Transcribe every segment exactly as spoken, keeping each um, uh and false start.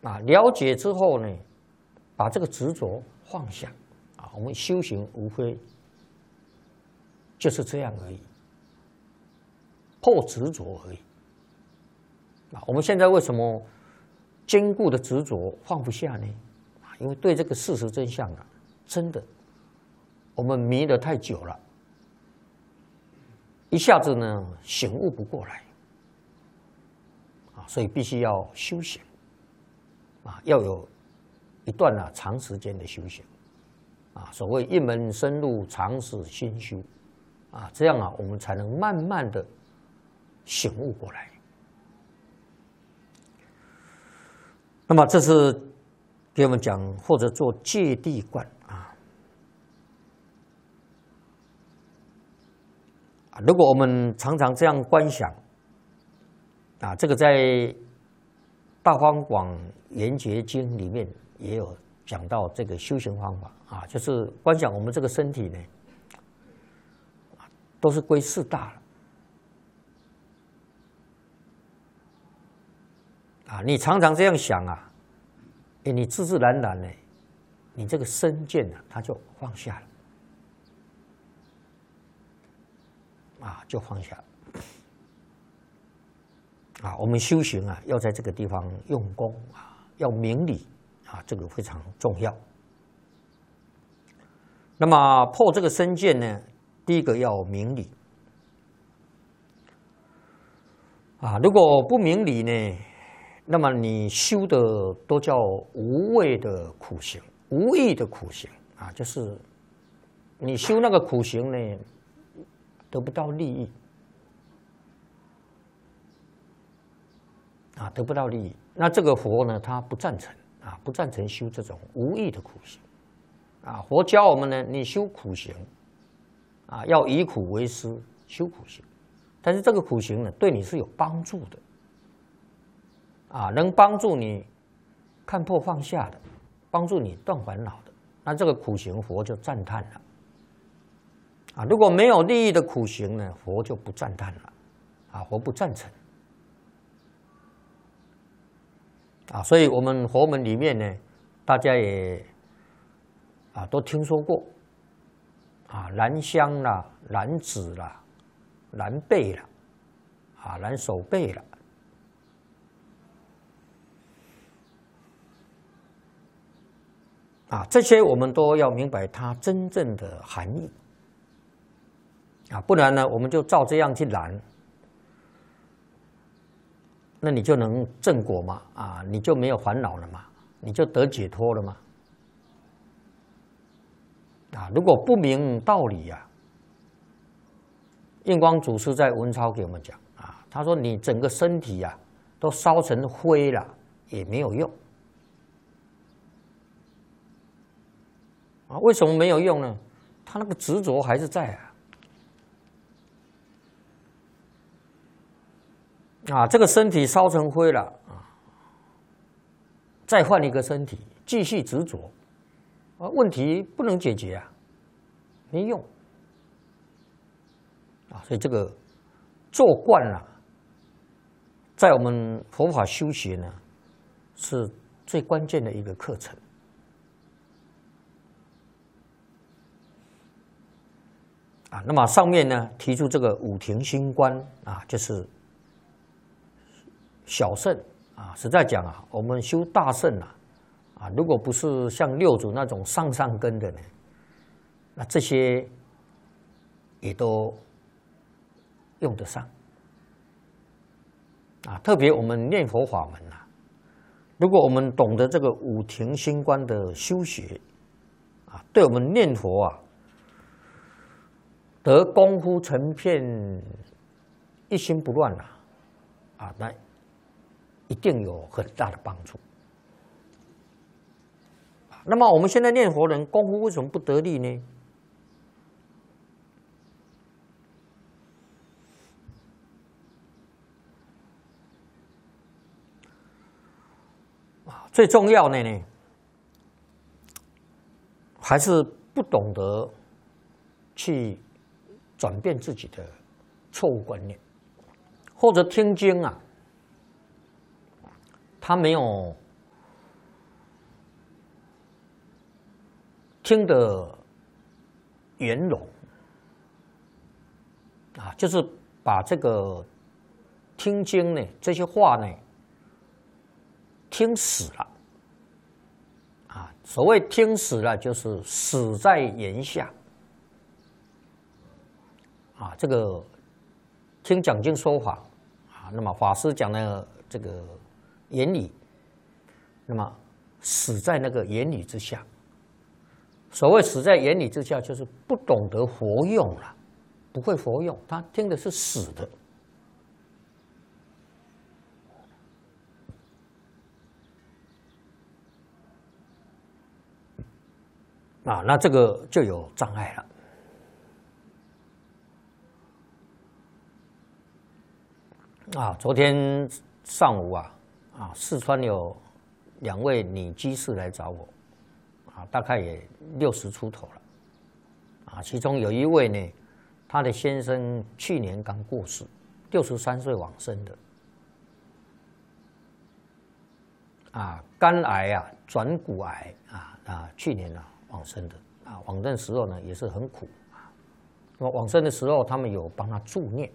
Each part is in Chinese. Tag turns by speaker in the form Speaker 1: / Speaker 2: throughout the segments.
Speaker 1: 啊，了解之后呢，把这个执着放下啊，我们修行无非就是这样而已，破执着而已。啊，我们现在为什么坚固的执着放不下呢？啊，因为对这个事实真相啊，真的我们迷得太久了，一下子呢醒悟不过来啊，所以必须要修行啊，要有一段啊长时间的修行啊，所谓一门深入，长时熏修啊，这样啊，我们才能慢慢的醒悟过来。那么这是给我们讲或者做戒谛观啊。如果我们常常这样观想啊，这个在《大方广圆觉经》里面也有讲到这个修行方法啊，就是观想我们这个身体呢，都是归四大了啊。你常常这样想啊，哎，你自自然然呢，你这个身见呢，它就放下了啊，就放下了啊。我们修行啊，要在这个地方用功啊，要明理啊，这个非常重要。那么破这个身见呢，第一个要明理啊，如果不明理呢，那么你修的都叫无谓的苦行，无益的苦行啊，就是你修那个苦行呢，得不到利益啊，得不到利益。那这个佛呢，他不赞成啊，不赞成修这种无益的苦行啊。佛教我们呢，你修苦行啊，要以苦为师，修苦行，但是这个苦行呢，对你是有帮助的。啊，能帮助你看破放下的，帮助你断烦恼的，那这个苦行佛就赞叹了。啊，如果没有利益的苦行呢，佛就不赞叹了，啊，佛不赞成。啊，所以我们佛门里面呢，大家也啊都听说过，啊，燃香啦、燃纸啦、燃被啦，啊，燃手背啦。啊，这些我们都要明白它真正的含义啊，不然呢，我们就照这样去燃，那你就能正果嘛，啊，你就没有烦恼了嘛，你就得解脱了嘛。啊，如果不明道理啊，印光祖师在文钞给我们讲啊，他说你整个身体啊都烧成灰了，也没有用。啊，为什么没有用呢？他那个执着还是在啊！啊，这个身体烧成灰了啊，再换一个身体，继续执着，啊，问题不能解决啊，没用啊！所以这个做惯了，在我们佛法修学呢，是最关键的一个课程。啊，那么上面呢提出这个五停心观啊，就是小乘啊。实在讲啊，我们修大乘啊，啊，如果不是像六祖那种上上根的呢，那这些也都用得上啊。特别我们念佛法门啊，如果我们懂得这个五停心观的修学啊，对我们念佛啊，得功夫成片，一心不乱啊，啊，那一定有很大的帮助。那么我们现在念佛人功夫为什么不得力呢？啊，最重要的呢，还是不懂得去转变自己的错误观念，或者听经啊，他没有听得圆融啊，就是把这个听经呢这些话呢听死了啊。所谓听死了，就是死在言下啊。这个听讲经说法啊，那么法师讲的这个言理，那么死在那个言理之下。所谓死在言理之下，就是不懂得活用了，不会活用，他听的是死的。啊，那这个就有障碍了。啊，昨天上午啊，啊，四川有两位女居士来找我，啊，大概也六十出头了，啊，其中有一位呢，她的先生去年刚过世，六十三岁往生的，啊，肝癌啊，转骨癌啊啊，去年啊往生的，啊，往生的时候呢也是很苦啊，那么往生的时候他们有帮他助念。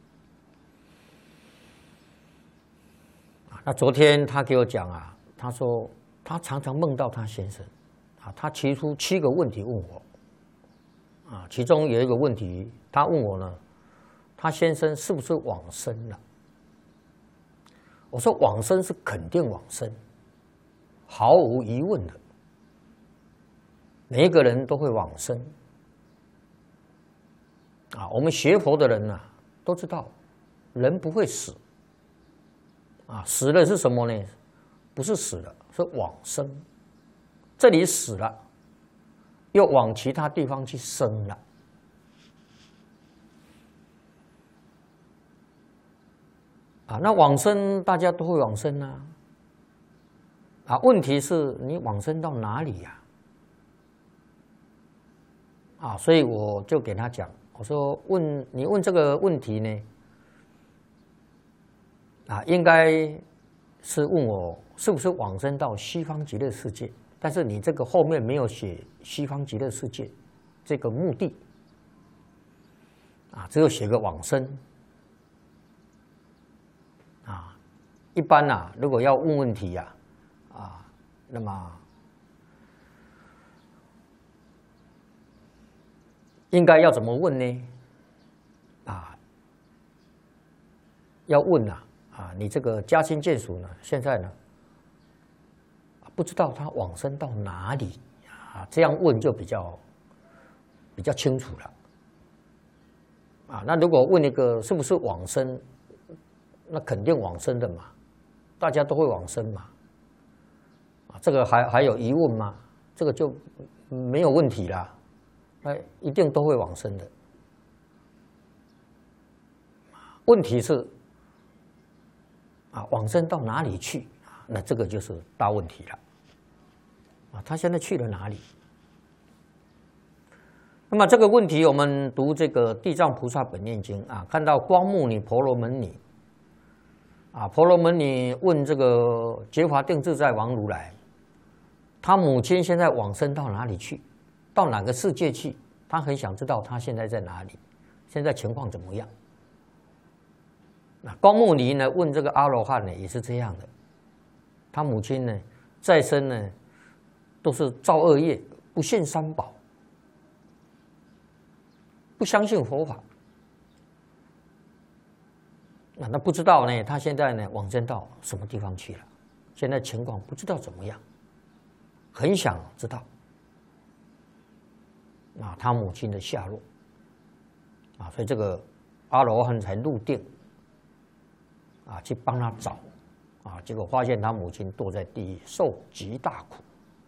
Speaker 1: 那昨天他给我讲啊，他说他常常梦到他先生，啊，他提出七个问题问我，啊，其中有一个问题，他问我呢，他先生是不是往生了？我说往生是肯定往生，毫无疑问的，每一个人都会往生，啊，我们学佛的人呢、啊、都知道，人不会死。啊，死了是什么呢？不是死了，是往生。这里死了，又往其他地方去生了。啊，那往生大家都会往生啊。啊，问题是你往生到哪里呀、啊？啊，所以我就给他讲，我说问你问这个问题呢？啊，应该是问我是不是往生到西方极乐世界，但是你这个后面没有写西方极乐世界这个目的，啊，只有写个往生，啊，一般啊，如果要问问题呀、啊，啊，那么应该要怎么问呢？啊，要问啊。啊，你这个家亲眷属呢？现在呢，不知道他往生到哪里啊？这样问就比较比较清楚了。啊，那如果问一个是不是往生，那肯定往生的嘛，大家都会往生嘛。啊，这个还还有疑问吗？这个就没有问题啦，那一定都会往生的。问题是。啊，往生到哪里去？那这个就是大问题了。啊，他现在去了哪里？那么这个问题，我们读这个《地藏菩萨本愿经》啊，看到光目女婆罗门女啊，婆罗门女问这个觉华定自在王如来，他母亲现在往生到哪里去？到哪个世界去？他很想知道他现在在哪里，现在情况怎么样？那光目尼呢？问这个阿罗汉呢，也是这样的。他母亲呢，在生呢，都是造恶业，不信三宝，不相信佛法。那那不知道呢，他现在呢，往生到什么地方去了？现在情况不知道怎么样，很想知道。啊，他母亲的下落。啊，所以这个阿罗汉才入定。啊，去帮他找，啊，结果发现他母亲堕在地狱，受极大苦。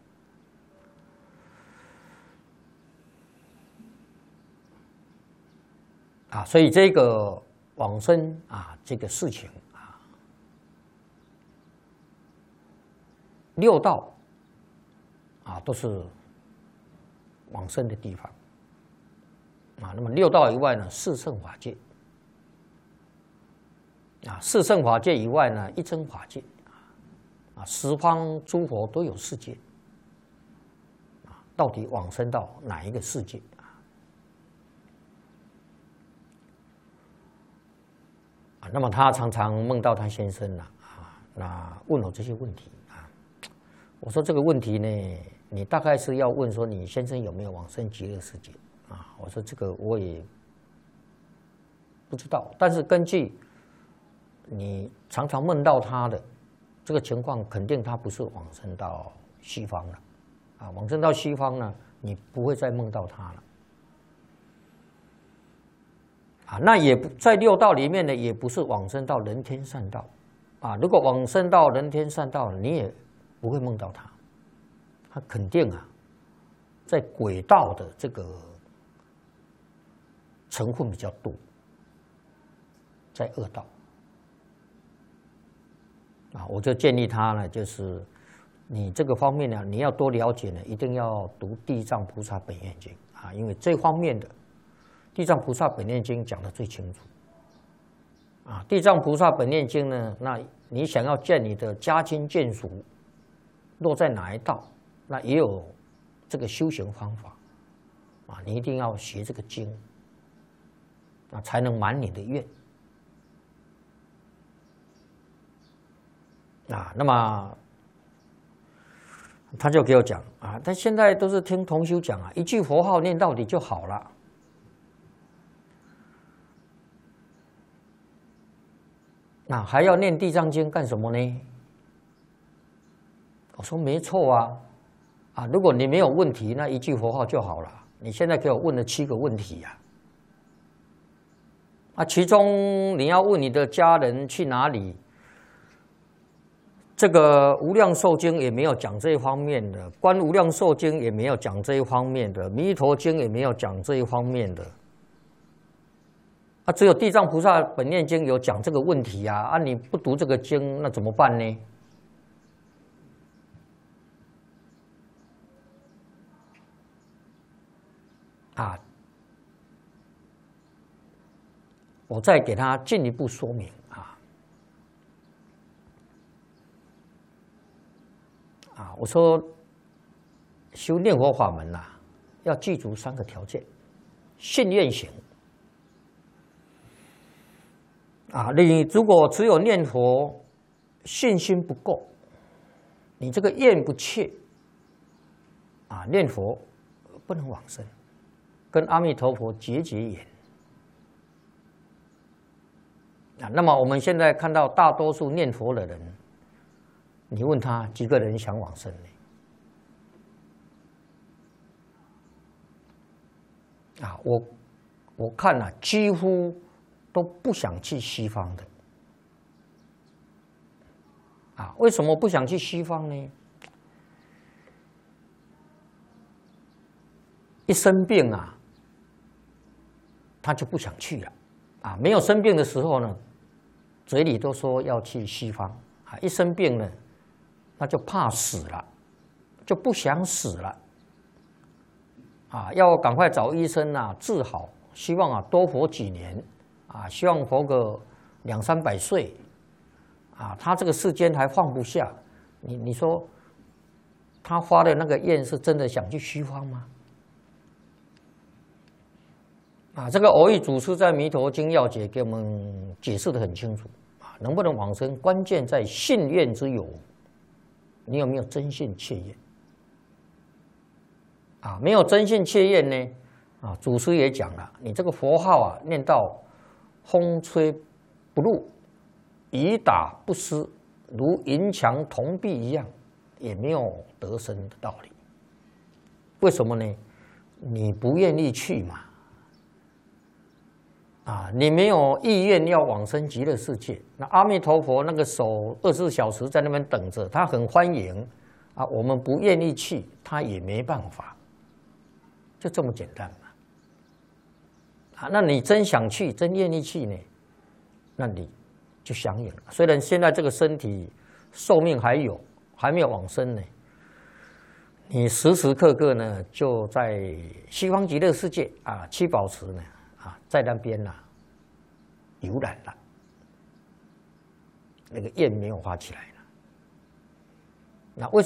Speaker 1: 啊，所以这个往生啊，这个事情啊，六道啊都是往生的地方。啊，那么六道以外呢，四圣法界。啊，四圣法界以外呢，一真法界，啊，十方诸佛都有世界，啊， 到底往生到哪一个世界啊？那么他常常梦到他先生了啊，那问我这些问题啊。我说这个问题呢，你大概是要问说你先生有没有往生极乐世界啊？我说这个我也不知道，但是根据你常常梦到他的这个情况，肯定他不是往生到西方了啊。往生到西方呢，你不会再梦到他了啊。那也不在六道里面呢，也不是往生到人天善道啊。如果往生到人天善道，你也不会梦到他，他肯定啊，在鬼道的这个成分比较多，在恶道。啊，我就建议他呢，就是你这个方面呢，你要多了解呢，一定要读《地藏菩萨本愿经》啊，因为这方面的《地藏菩萨本愿经》讲得最清楚。啊，《地藏菩萨本愿经》呢，那你想要见你的家亲眷属落在哪一道，那也有这个修行方法啊，你一定要学这个经，啊，才能满你的愿。啊，那么他就给我讲啊，他现在都是听同修讲啊，一句佛号念到底就好了。那还要念地藏经干什么呢？我说没错啊，啊，如果你没有问题，那一句佛号就好了。你现在给我问了七个问题呀，啊，其中你要问你的家人去哪里。这个无量寿经也没有讲这一方面的，观无量寿经也没有讲这一方面的，弥陀经也没有讲这一方面的，啊，只有地藏菩萨本愿经有讲这个问题呀，啊，你不读这个经，那怎么办呢？啊，我再给他进一步说明。啊，我说修念佛法门呐、啊，要记住三个条件：信愿行。啊，你如果只有念佛，信心不够，你这个愿不切，啊，念佛不能往生，跟阿弥陀佛结结缘。啊，那么我们现在看到大多数念佛的人。你问他几个人想往生呢？啊，我我看啊，几乎都不想去西方的。啊，为什么不想去西方呢？一生病啊，他就不想去了。啊，没有生病的时候呢，嘴里都说要去西方。啊，一生病呢。那就怕死了，就不想死了，啊，要赶快找医生啊治好，希望啊多活几年，啊，希望活个两三百岁，啊，他这个世间还放不下，你你说，他发的那个愿是真的想去西方吗？啊，这个蕅益祖师在《弥陀经要解》给我们解释得很清楚，啊，能不能往生，关键在信愿之有。你有没有真信切愿？啊，没有真信切愿呢？啊，祖师也讲了，你这个佛号啊，念到风吹不入，雨打不湿，如银墙铜壁一样，也没有得生的道理。为什么呢？你不愿意去嘛。啊，你没有意愿要往生极乐世界，那阿弥陀佛那个手二十四小时在那边等着，他很欢迎啊。我们不愿意去，他也没办法，就这么简单嘛。啊，那你真想去，真愿意去呢，那你就相应了。虽然现在这个身体寿命还有，还没有往生呢，你时时刻刻呢就在西方极乐世界啊，七宝池呢。啊，在那边呐、啊，游览了，那个愿没有发起来了。那为什么？